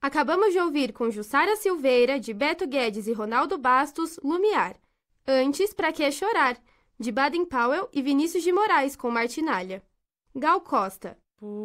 Acabamos de ouvir com Jussara Silveira, de Beto Guedes e Ronaldo Bastos, Lumiar. Antes, Pra Que Chorar, de Baden Powell e Vinícius de Moraes, com Martinalha. Gal Costa.